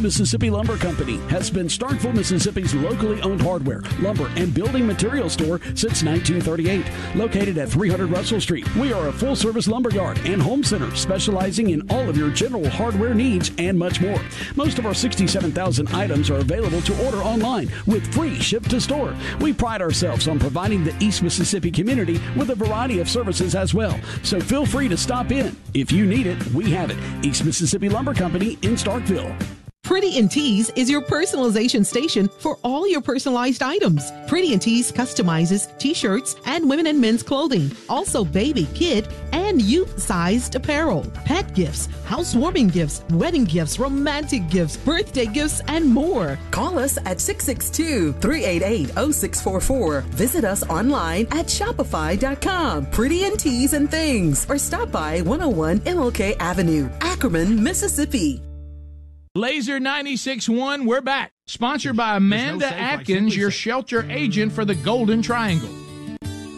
Mississippi Lumber Company has been Starkville, Mississippi's locally owned hardware, lumber, and building material store since 1938. Located at 300 Russell Street, we are a full-service lumberyard and home center specializing in all of your general hardware needs and much more. Most of our 67,000 items are available to order online with free ship-to-store. We pride ourselves on providing the East Mississippi community with a variety of services as well. So feel free to stop in. If you need it, we have it. East Mississippi Lumber Company in Starkville. Pretty in Tees is your personalization station for all your personalized items. Pretty in Tees customizes t-shirts and women and men's clothing, also baby, kid, and youth-sized apparel, pet gifts, housewarming gifts, wedding gifts, romantic gifts, birthday gifts, and more. Call us at 662-388-0644. Visit us online at Shopify.com. Pretty in Tees and Things, or stop by 101 MLK Avenue, Ackerman, Mississippi. Laser 96.1, we're back. Sponsored by Amanda Atkins, your shelter agent for the Golden Triangle.